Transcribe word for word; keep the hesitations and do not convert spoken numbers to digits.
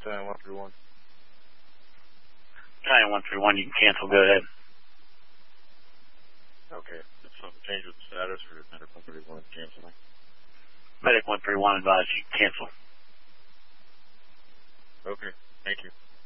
Battalion one three one. Battalion one three one, you can cancel. Go ahead. Okay. Did something change with the status, or did Medic one three one canceling? Medic one three one advised you cancel. Okay. Thank you.